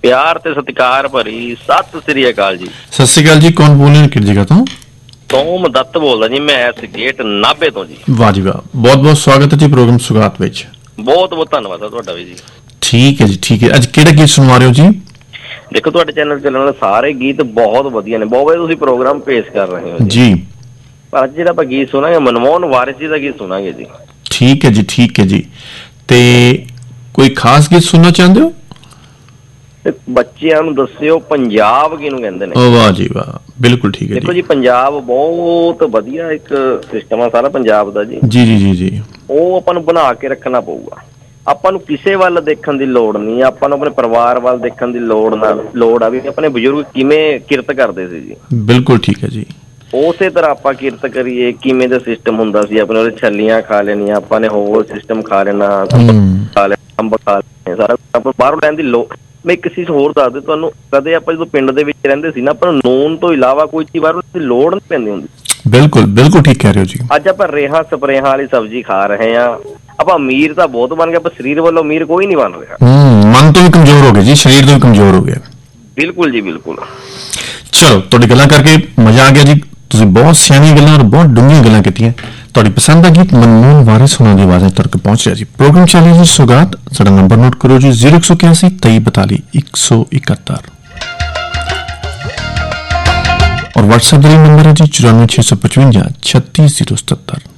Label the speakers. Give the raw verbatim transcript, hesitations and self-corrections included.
Speaker 1: ਪਿਆਰ ਤੇ ਸਤਿਕਾਰ ਭਰੀ ਸਤਿ ਸ੍ਰੀ ਅਕਾਲ ਜੀ।
Speaker 2: ਸਤਿ ਸ੍ਰੀ ਅਕਾਲ ਜੀ। ਕੌਣ ਬੋਲ ਰਹੇ ਕਿਹੜੀ ਜਗ੍ਹਾ ਤੋਂ?
Speaker 1: ਸੋਮ ਦੱਤ ਬੋਲਦਾ ਜੀ, ਮੈਂ ਇਸ ਗੇਟ ਨਾਭੇ ਤੋਂ ਜੀ।
Speaker 2: ਵਾਹ ਜੀ ਵਾਹ, ਬਹੁਤ ਬਹੁਤ ਸਵਾਗਤ ਹੈ ਜੀ ਪ੍ਰੋਗਰਾਮ ਸੁਗਾਤ ਵਿੱਚ।
Speaker 1: ਬਹੁਤ ਬਹੁਤ ਧੰਨਵਾਦ ਹੈ ਤੁਹਾਡਾ ਵੀ ਜੀ।
Speaker 2: ਠੀਕ ਹੈ ਜੀ, ਠੀਕ ਹੈ। ਅੱਜ ਕਿਹੜਾ ਗੀਤ ਸੁਣਵਾ ਰਹੇ ਹੋ ਜੀ?
Speaker 1: ਦੇਖੋ, ਤੁਹਾਡੇ ਚੈਨਲ ਚੱਲਣ ਵਾਲੇ ਸਾਰੇ ਗੀਤ ਬਹੁਤ ਵਧੀਆ ਨੇ, ਬਹੁਤ ਵਧੀਆ ਤੁਸੀਂ ਪ੍ਰੋਗਰਾਮ ਪੇਸ਼ ਕਰ ਰਹੇ ਹੋ
Speaker 2: ਜੀ।
Speaker 1: ਪਰ ਅੱਜ ਜਿਹੜਾ ਆਪਾਂ ਗੀਤ ਸੁਣਾਂਗੇ ਮਨਮੋਹਨ ਵਾਰਿਸ ਜੀ ਦਾ ਗੀਤ ਸੁਣਾਂਗੇ ਜੀ।
Speaker 2: ਠੀਕ ਹੈ ਜੀ, ਠੀਕ ਹੈ ਜੀ। ਤੇ ਕੋਈ ਖਾਸ ਗੀਤ ਸੁਣਨਾ ਚਾਹੁੰਦੇ ਹੋ?
Speaker 1: ਤੇ ਬੱਚਿਆਂ ਨੂੰ ਦੱਸਿਓ ਪੰਜਾਬ ਕਿਹਨੂੰ ਕਹਿੰਦੇ ਨੇ।
Speaker 2: ਵਾਹ ਜੀ ਵਾਹ, ਬਿਲਕੁਲ ਠੀਕ ਹੈ ਜੀ।
Speaker 1: ਦੇਖੋ ਜੀ, ਪੰਜਾਬ ਬਹੁਤ ਵਧੀਆ ਇੱਕ ਸਿਸਟਮ ਆ ਸਾਰਾ ਪੰਜਾਬ ਦਾ ਜੀ। ਜੀ
Speaker 2: ਜੀ ਜੀ ਜੀ
Speaker 1: ਉਹ ਆਪਾਂ ਨੂੰ ਬਣਾ ਕੇ ਰੱਖਣਾ ਪਊਗਾ। ਆਪਾਂ ਨੂੰ ਕਿਸੇ ਵੱਲ ਦੇਖਣ ਦੀ ਲੋੜ ਨਹੀਂ, ਆਪਾਂ ਨੂੰ ਆਪਣੇ ਪਰਿਵਾਰ ਵੱਲ ਦੇਖਣ ਦੀ ਲੋੜ ਨਾਲ ਲੋੜ ਆ ਵੀ ਆਪਣੇ ਬਜ਼ੁਰਗ ਕਿਵੇਂ ਕਿਰਤ ਕਰਦੇ ਸੀ ਜੀ।
Speaker 2: ਬਿਲਕੁਲ ਠੀਕ ਹੈ ਜੀ।
Speaker 1: ਉਸੇ ਤਰ੍ਹਾਂ ਆਪਾਂ ਕਿਰਤ ਕਰੀਏ। ਕਿਵੇਂ ਦਾ ਸਿਸਟਮ ਹੁੰਦਾ ਸੀ, ਆਪਣੇ ਉਹਦੇ ਛੱਲੀਆਂ ਖਾ ਲੈਣੀਆਂ, ਆਪਾਂ ਨੇ ਹੋਰ ਸਿਸਟਮ ਖਾ ਲੈਣਾ, ਖਾ ਲੈਣਾ, ਅੰਬ ਖਾ ਲੈਣੇ, ਸਾਰਾ ਆਪਾਂ ਬਾਹਰੋਂ ਲੈਣ ਦੀ ਲੋੜ। ਮੈਂ ਇੱਕ ਚੀਜ਼ ਹੋਰ ਦੱਸ ਦੇ ਤੁਹਾਨੂੰ, ਕਦੇ ਆਪਾਂ ਜਦੋਂ ਪਿੰਡ ਦੇ ਵਿੱਚ ਰਹਿੰਦੇ ਸੀ ਨਾ, ਆਪਾਂ ਨੂੰ ਨੂਨ ਤੋਂ ਇਲਾਵਾ ਕੋਈ ਚੀਜ਼ ਬਾਹਰੋਂ ਦੀ ਲੋੜ ਨਹੀਂ ਪੈਂਦੀ ਹੁੰਦੀ।
Speaker 2: ਬਿਲਕੁਲ ਬਿਲਕੁਲ ਠੀਕ ਕਹਿ ਰਹੇ ਹੋ ਜੀ।
Speaker 1: ਅੱਜ ਆਪਾਂ ਰੇਹਾਂ ਸਪਰੇਹਾਂ ਵਾਲੀ ਸਬਜ਼ੀ ਖਾ ਰਹੇ ਹਾਂ। ਆਪਾਂ ਅਮੀਰ ਤਾਂ ਬਹੁਤ ਬਣ ਗਏ, ਪਰ ਸਰੀਰ ਵੱਲੋਂ ਅਮੀਰ ਕੋਈ ਨਹੀਂ ਬਣ ਰਿਹਾ।
Speaker 2: ਮਨ ਤੋਂ ਵੀ ਕਮਜ਼ੋਰ ਹੋ ਗਏ ਜੀ, ਸਰੀਰ ਤੋਂ ਵੀ ਕਮਜ਼ੋਰ ਹੋ ਗਿਆ। ਬਿਲਕੁਲ
Speaker 1: ਜੀ ਬਿਲਕੁਲ।
Speaker 2: ਚਲੋ, ਤੁਹਾਡੀ ਗੱਲਾਂ ਕਰਕੇ ਮਜ਼ਾ ਆ ਗਿਆ ਜੀ। ਤੁਸੀਂ ਬਹੁਤ ਸਿਆਣੀਆਂ ਗੱਲਾਂ ਔਰ ਬਹੁਤ ਡੂੰਘੀਆਂ ਗੱਲਾਂ ਕੀਤੀਆਂ। ਤੁਹਾਡੀ ਪਸੰਦ ਦਾ ਗੀਤ ਮਨਮੋਹਨ ਵਾਰਿਸ ਹੋਣਾ ਦੀ ਆਵਾਜ਼ਾਂ ਤੱਕ ਪਹੁੰਚ ਰਿਹਾ ਜੀ। ਪ੍ਰੋਗਰਾਮ ਚੱਲ ਰਿਹਾ ਜੀ ਸੁਗਾਤ। ਸਾਡਾ ਨੰਬਰ ਨੋਟ ਕਰੋ ਜੀ, ਜ਼ੀਰੋ ਇੱਕ ਸੌ ਇਕਿਆਸੀ ਤੇਈ ਬਤਾਲੀ ਇੱਕ ਸੌ ਇਕਹੱਤਰ ਔਰ WhatsApp ਦਾ ਨੰਬਰ ਹੈ ਜੀ ਚੁਰਾਨਵੇਂ ਛੇ ਸੌ ਪਚਵੰਜਾ ਛੱਤੀ ਜ਼ੀਰੋ ਸਤੱਤਰ।